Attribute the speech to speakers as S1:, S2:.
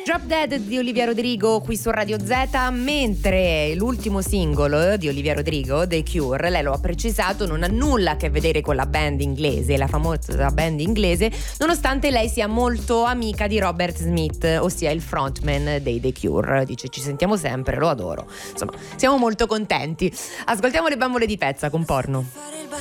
S1: Drop Dead di Olivia Rodrigo qui su Radio Z, mentre l'ultimo singolo di Olivia Rodrigo, The Cure, lei lo ha precisato, non ha nulla a che vedere con la band inglese, la famosa band inglese, nonostante lei sia molto amica di Robert Smith, ossia il frontman dei The Cure. Dice: ci sentiamo sempre, lo adoro. Insomma, siamo molto contenti. Ascoltiamo Le bambole di Pezza con Porno.